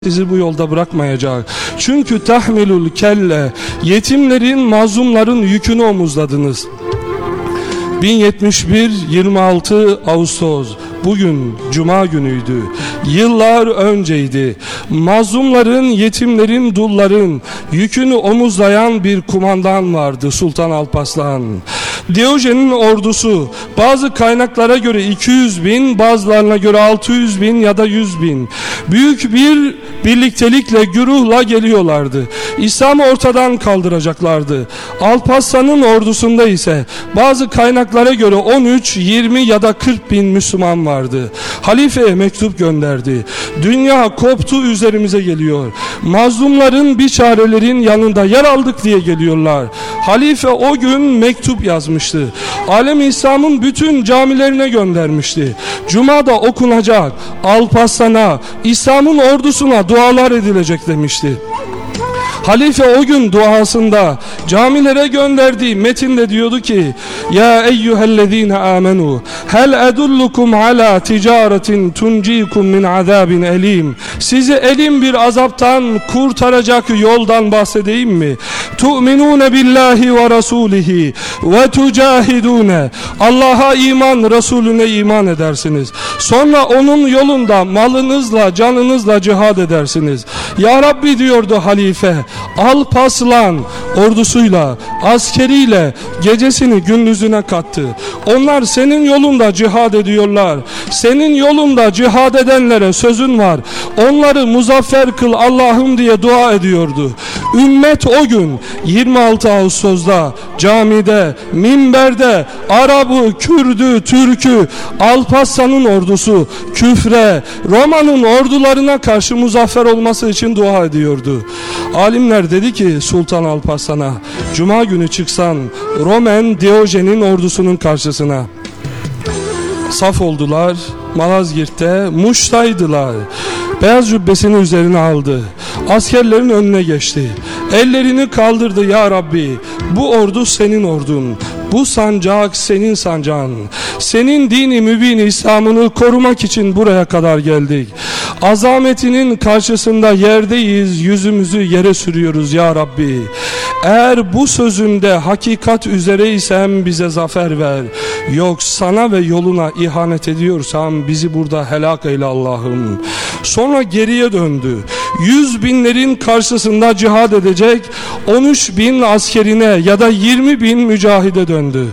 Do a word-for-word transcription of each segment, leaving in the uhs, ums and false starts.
sizi bu yolda bırakmayacak. Çünkü tahmilul kelle, yetimlerin, mazlumların yükünü omuzladınız. bin yetmiş bir yirmi altı Ağustos, bugün Cuma günüydü. Yıllar önceydi. Mazlumların, yetimlerin, dulların yükünü omuzlayan bir kumandan vardı, Sultan Alparslan. Diyojen'in ordusu bazı kaynaklara göre iki yüz bin, bazılarına göre altı yüz bin ya da yüz bin. Büyük bir birliktelikle, güruhla geliyorlardı. İslam'ı ortadan kaldıracaklardı. Alparslan'ın ordusunda ise bazı kaynaklara göre on üç, yirmi ya da kırk bin Müslüman vardı. Halifeye mektup gönderdi. Dünya koptu, üzerimize geliyor. Mazlumların, biçarelerin yanında yer aldık diye geliyorlar. Halife o gün mektup yazmıştı. Alem-i İslam'ın bütün camilerine göndermişti. Cuma'da okunacak, Alparslan'a, İslam'ın ordusuna dualar edilecek demişti. Halife o gün duasında camilere gönderdiği metinde diyordu ki: Ya eyyühellezine amenu hel edullukum ala ticaretin tuncikum min azabin elim. Sizi elim bir azaptan kurtaracak yoldan bahsedeyim mi? Tu'minune billahi ve rasulihi ve tucahidune. Allah'a iman, Resulüne iman edersiniz. Sonra onun yolunda malınızla, canınızla cihad edersiniz. Ya Rabbi diyordu halife, Alparslan ordusuyla, askeriyle gecesini gündüzüne kattı. Onlar senin yolunda cihad ediyorlar. Senin yolunda cihad edenlere sözün var. Onları muzaffer kıl Allah'ım diye dua ediyordu. Ümmet o gün yirmi altı Ağustos'da camide, minberde Arabı, Kürdü, Türk'ü, Alparslan'ın ordusu küfre, Roma'nın ordularına karşı muzaffer olması için dua ediyordu. Alimler dedi ki Sultan Alparslan'a, Cuma günü çıksan Roman Diyojen'in ordusunun karşısına. Saf oldular, Malazgirt'te, Muş'taydılar. Beyaz cübbesini üzerine aldı. Askerlerin önüne geçti. Ellerini kaldırdı. Ya Rabbi, bu ordu senin ordun. Bu sancak senin sancağın. Senin dini mübin İslam'ını korumak için buraya kadar geldik. Azametinin karşısında yerdeyiz, yüzümüzü yere sürüyoruz ya Rabbi. Eğer bu sözünde hakikat üzereysem bize zafer ver. Yok sana ve yoluna ihanet ediyorsam bizi burada helak eyle Allah'ım. Sonra geriye döndü. Yüz binlerin karşısında cihad edecek on üç bin askerine ya da yirmi bin mücahide döndü.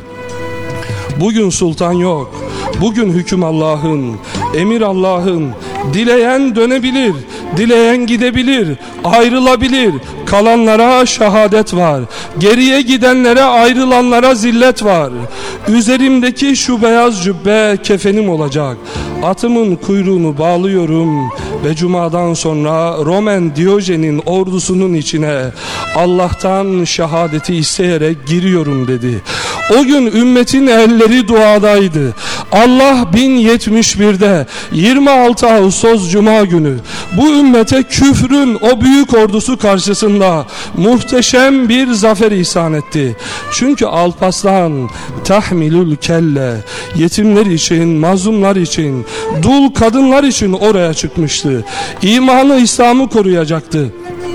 Bugün sultan yok. Bugün hüküm Allah'ın, emir Allah'ın. Dileyen dönebilir, dileyen gidebilir, ayrılabilir. Kalanlara şehadet var. Geriye gidenlere, ayrılanlara zillet var. Üzerimdeki şu beyaz cübbe kefenim olacak. Atımın kuyruğunu bağlıyorum ve Cuma'dan sonra Roman Diyojen'in ordusunun içine Allah'tan şehadeti isteyerek giriyorum dedi. O gün ümmetin elleri duadaydı. Allah bin yetmiş birde yirmi altı Ağustos Cuma günü bu ümmete küfrün o büyük ordusu karşısında muhteşem bir zafer ihsan etti. Çünkü Alparslan tahmilül kelle, yetimler için, mazlumlar için, dul kadınlar için oraya çıkmıştı. İmanı, İslam'ı koruyacaktı.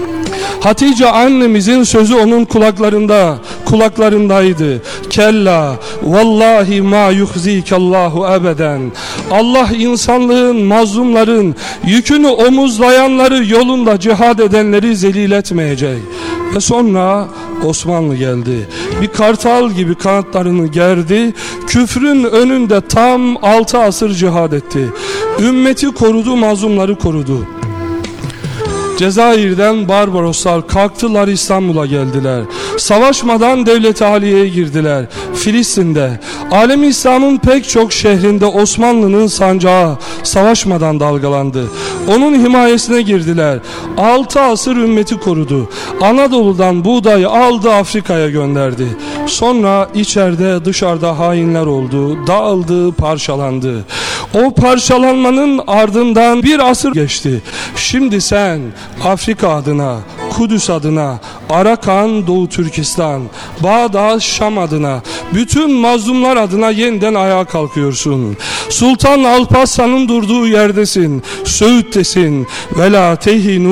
Hatice annemizin sözü onun kulaklarında, kulaklarındaydı. Kella vallahi ma yuhzikallahu ebeden. Allah insanlığın, mazlumların yükünü omuzlayanları, yolunda cihad edenleri zelil etmeyecek. Ve sonra Osmanlı geldi. Bir kartal gibi kanatlarını gerdi. Küfrün önünde tam altı asır cihad etti. Ümmeti korudu, mazlumları korudu. Cezayir'den Barbaroslar kalktılar, İstanbul'a geldiler. Savaşmadan devlet-i aliyeye girdiler. Filistin'de, alem-i İslam'ın pek çok şehrinde Osmanlı'nın sancağı savaşmadan dalgalandı. Onun himayesine girdiler. Altı asır ümmeti korudu. Anadolu'dan buğdayı aldı, Afrika'ya gönderdi. Sonra içeride dışarıda hainler oldu. Dağıldı, parçalandı. O parçalanmanın ardından bir asır geçti. Şimdi sen Afrika adına, Kudüs adına, Arakan Doğu Türkistan, Bağdat Şam adına bütün mazlumlar adına yeniden ayağa kalkıyorsun. Sultan Alparslan'ın durduğu yerdesin, Söğüt'tesin. Ve la tehinu